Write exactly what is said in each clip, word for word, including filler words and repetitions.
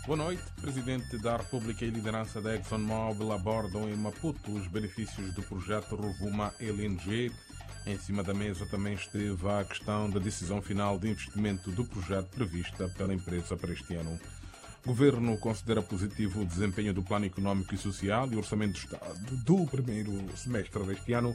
Boa noite. Presidente da República e liderança da ExxonMobil abordam em Maputo os benefícios do projeto Rovuma L N G. Em cima da mesa também esteve a questão da decisão final de investimento do projeto prevista pela empresa para este ano. O Governo considera positivo o desempenho do Plano Econômico e Social e o Orçamento do Estado do primeiro semestre deste ano.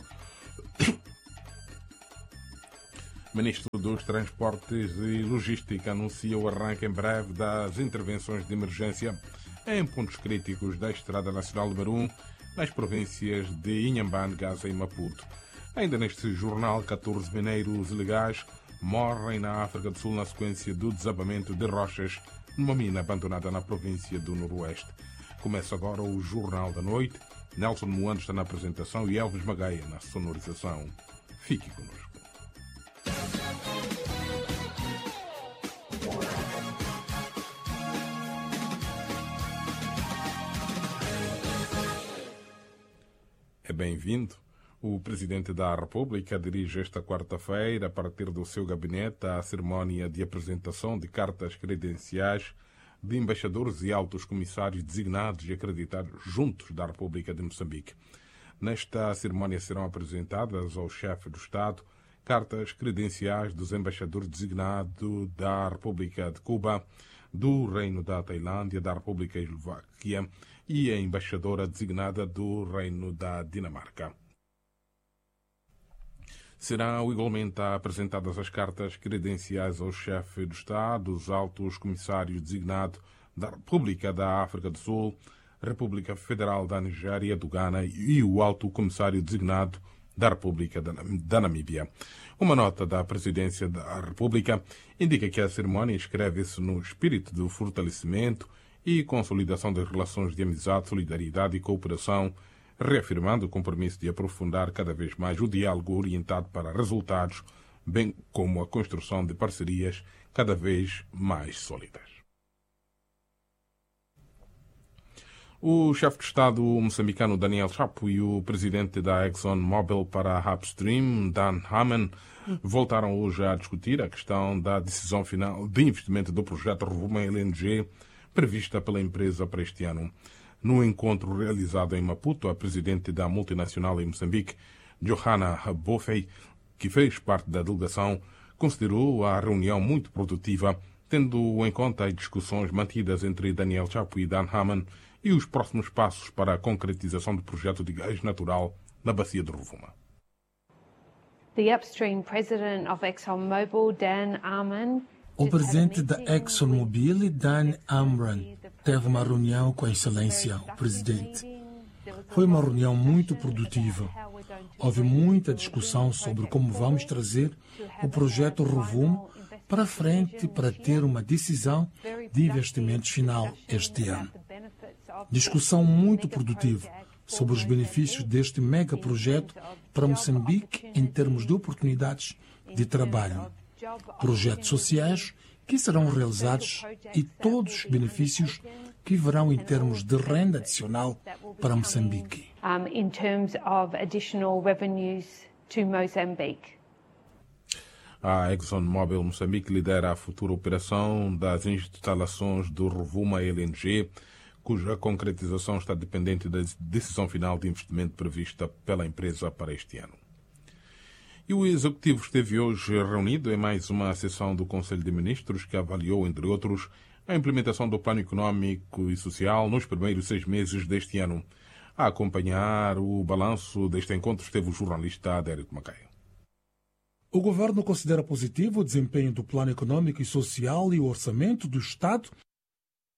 O Ministro dos Transportes e Logística anuncia o arranque em breve das intervenções de emergência em pontos críticos da Estrada Nacional número um, nas províncias de Inhambane, Gaza e Maputo. Ainda neste jornal, catorze mineiros ilegais morrem na África do Sul na sequência do desabamento de rochas numa mina abandonada na província do Noroeste. Começa agora o Jornal da Noite. Nelson Moando está na apresentação e Elvis Magaia na sonorização. Fique connosco. É bem-vindo. O Presidente da República dirige esta quarta-feira, a partir do seu gabinete, a cerimónia de apresentação de cartas credenciais de embaixadores e altos comissários designados e acreditados juntos da República de Moçambique. Nesta cerimónia serão apresentadas ao chefe do Estado cartas credenciais dos embaixadores designados da República de Cuba, do Reino da Tailândia, da República Eslováquia e a embaixadora designada do Reino da Dinamarca. Serão igualmente apresentadas as cartas credenciais ao chefe do Estado, os altos comissários designados da República da África do Sul, República Federal da Nigéria, do Ghana e o alto comissário designado da República da Namíbia. Uma nota da Presidência da República indica que a cerimónia inscreve-se no espírito do fortalecimento e consolidação das relações de amizade, solidariedade e cooperação, reafirmando o compromisso de aprofundar cada vez mais o diálogo orientado para resultados, bem como a construção de parcerias cada vez mais sólidas. O chefe de Estado moçambicano Daniel Chapo e o presidente da ExxonMobil para a Upstream, Dan Hamman, voltaram hoje a discutir a questão da decisão final de investimento do projeto Rovuma L N G, prevista pela empresa para este ano. No encontro realizado em Maputo, a presidente da multinacional em Moçambique, Johanna Boffey, que fez parte da delegação, considerou a reunião muito produtiva, tendo em conta as discussões mantidas entre Daniel Chapo e Dan Hamman e os próximos passos para a concretização do projeto de gás natural na bacia de Rovuma. The upstream president of ExxonMobil, Dan Amman, o presidente da ExxonMobil, Dan Amran, teve uma reunião com a Excelência, o presidente. Foi uma reunião muito produtiva. Houve muita discussão sobre como vamos trazer o projeto Rovuma para frente para ter uma decisão de investimentos final este ano. Discussão muito produtiva sobre os benefícios deste mega projeto para Moçambique em termos de oportunidades de trabalho, projetos sociais que serão realizados e todos os benefícios que virão em termos de renda adicional para Moçambique. Um, in terms of additional revenues to Mozambique. A ExxonMobil Moçambique lidera a futura operação das instalações do Rovuma L N G, cuja concretização está dependente da decisão final de investimento prevista pela empresa para este ano. E o Executivo esteve hoje reunido em mais uma sessão do Conselho de Ministros que avaliou, entre outros, a implementação do Plano Econômico e Social nos primeiros seis meses deste ano. A acompanhar o balanço deste encontro esteve o jornalista Adérito Macaia. O Governo considera positivo o desempenho do Plano Econômico e Social e o Orçamento do Estado